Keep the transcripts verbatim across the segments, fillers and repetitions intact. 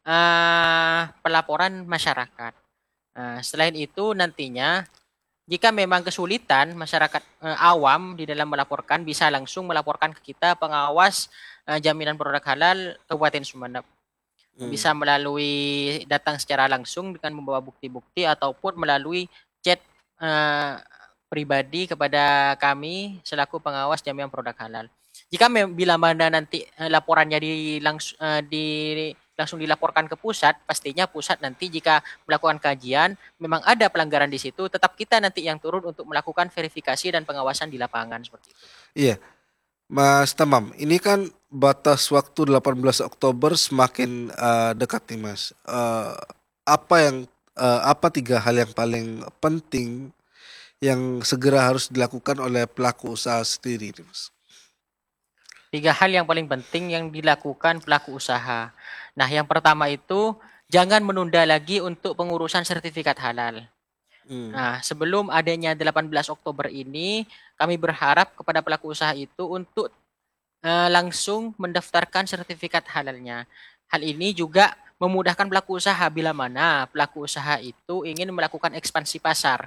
uh, pelaporan masyarakat. Uh, selain itu nantinya jika memang kesulitan masyarakat uh, awam di dalam melaporkan bisa langsung melaporkan ke kita pengawas uh, jaminan produk halal Kabupaten Sumeneb. Hmm. Bisa melalui datang secara langsung dengan membawa bukti-bukti ataupun melalui chat uh, pribadi kepada kami selaku pengawas jaminan produk halal. Jika bila mana nanti uh, laporannya di, langs, uh, di langsung dilaporkan ke pusat, pastinya pusat nanti jika melakukan kajian memang ada pelanggaran di situ, tetap kita nanti yang turun untuk melakukan verifikasi dan pengawasan di lapangan seperti itu. Iya, Mas Tamam, ini kan batas waktu delapan belas Oktober semakin uh, dekat nih Mas. Uh, apa yang uh, apa tiga hal yang paling penting yang segera harus dilakukan oleh pelaku usaha sendiri nih Mas? Tiga hal yang paling penting yang dilakukan pelaku usaha. Nah, yang pertama itu jangan menunda lagi untuk pengurusan sertifikat halal. Hmm. Nah, sebelum adanya delapan belas Oktober ini, kami berharap kepada pelaku usaha itu untuk uh, langsung mendaftarkan sertifikat halalnya. Hal ini juga memudahkan pelaku usaha bila mana pelaku usaha itu ingin melakukan ekspansi pasar.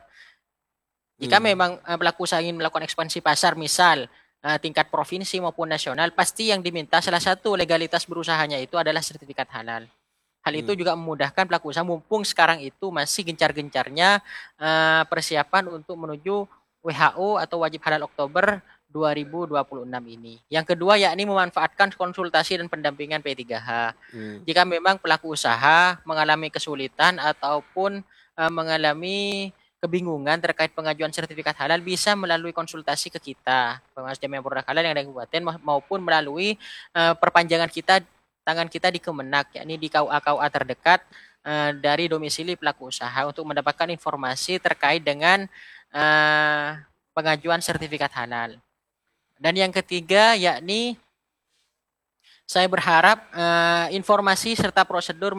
Jika Hmm. memang uh, pelaku usaha ingin melakukan ekspansi pasar, misal uh, tingkat provinsi maupun nasional, pasti yang diminta salah satu legalitas berusahanya itu adalah sertifikat halal. Hal itu Hmm. juga memudahkan pelaku usaha mumpung sekarang itu masih gencar-gencarnya uh, persiapan untuk menuju W H O atau wajib halal Oktober dua ribu dua puluh enam ini. Yang kedua yakni memanfaatkan konsultasi dan pendampingan P tiga H. Hmm. Jika memang pelaku usaha mengalami kesulitan ataupun uh, mengalami kebingungan terkait pengajuan sertifikat halal bisa melalui konsultasi ke kita, pengawas jaminan produk halal yang ada di kabupaten maupun melalui uh, perpanjangan kita tangan kita di Kemenak, yakni di K U A-K U A terdekat uh, dari domisili pelaku usaha untuk mendapatkan informasi terkait dengan uh, pengajuan sertifikat halal. Dan yang ketiga yakni saya berharap uh, informasi serta prosedur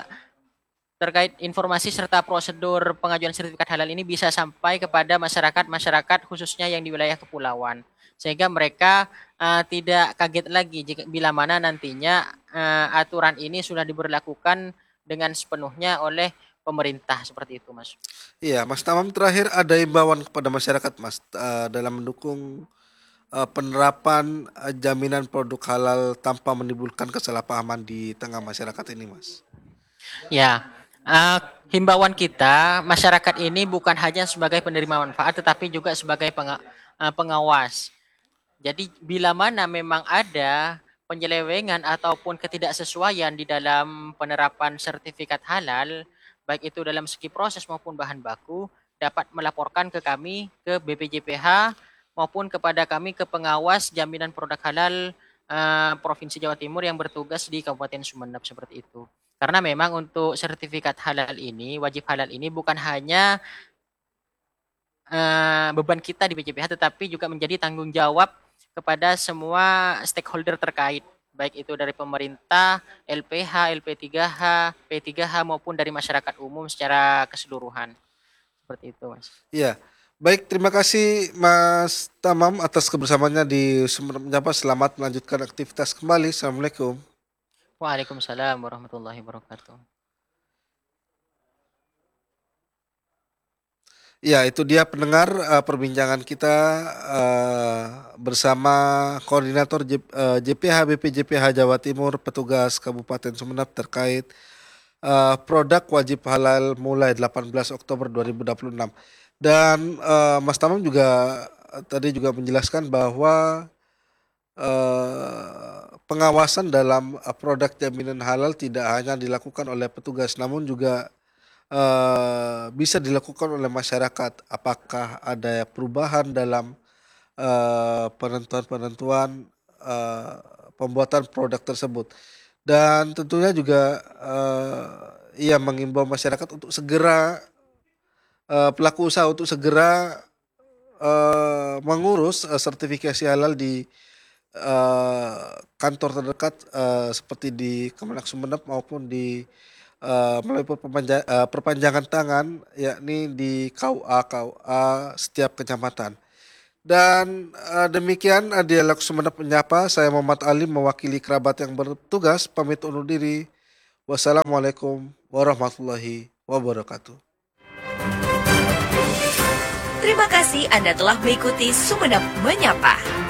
terkait informasi serta prosedur pengajuan sertifikat halal ini bisa sampai kepada masyarakat-masyarakat khususnya yang di wilayah kepulauan sehingga mereka uh, tidak kaget lagi jika bila mana nantinya uh, aturan ini sudah diberlakukan dengan sepenuhnya oleh pemerintah seperti itu, Mas. Iya, Mas Tamam, terakhir ada imbauan kepada masyarakat Mas uh, dalam mendukung uh, penerapan uh, jaminan produk halal tanpa menimbulkan kesalahpahaman di tengah masyarakat ini Mas. Ya, uh, himbauan kita masyarakat ini bukan hanya sebagai penerima manfaat tetapi juga sebagai penga- uh, pengawas. Jadi bila mana memang ada penyelewengan ataupun ketidaksesuaian di dalam penerapan sertifikat halal, baik itu dalam segi proses maupun bahan baku, dapat melaporkan ke kami, ke B P J P H, maupun kepada kami ke pengawas jaminan produk halal uh, Provinsi Jawa Timur yang bertugas di Kabupaten Sumeneb seperti itu. Karena memang untuk sertifikat halal ini, wajib halal ini bukan hanya uh, beban kita di B J P H tetapi juga menjadi tanggung jawab kepada semua stakeholder terkait baik itu dari pemerintah, L P H, L P tiga H, P tiga H maupun dari masyarakat umum secara keseluruhan. Seperti itu, Mas. Iya. Baik, terima kasih Mas Tamam atas kebersamaannya di Sumber Menyapa. Selamat melanjutkan aktivitas kembali. Assalamualaikum. Waalaikumsalam warahmatullahi wabarakatuh. Ya, itu dia pendengar uh, perbincangan kita uh, bersama Koordinator J, uh, J P H B P J P H Jawa Timur, petugas Kabupaten Sumeneb terkait uh, produk wajib halal mulai delapan belas Oktober dua ribu dua puluh enam. Dan uh, Mas Tamam juga uh, tadi juga menjelaskan bahwa uh, pengawasan dalam uh, produk jaminan halal tidak hanya dilakukan oleh petugas, namun juga uh, bisa dilakukan oleh masyarakat. Apakah ada perubahan dalam uh, penentuan-penentuan uh, pembuatan produk tersebut? Dan tentunya juga uh, ia mengimbau masyarakat untuk segera uh, pelaku usaha untuk segera uh, mengurus uh, sertifikasi halal di uh, kantor terdekat uh, seperti di Kemenak Sumeneb maupun di uh, melalui perpanja- uh, perpanjangan tangan yakni di K U A K U A setiap kecamatan. Dan uh, demikian uh, dialog Sumeneb Menyapa. Saya Muhammad Ali mewakili kerabat yang bertugas pamit undur diri. Wassalamualaikum warahmatullahi wabarakatuh. Terima kasih Anda telah mengikuti Sumenep Menyapa.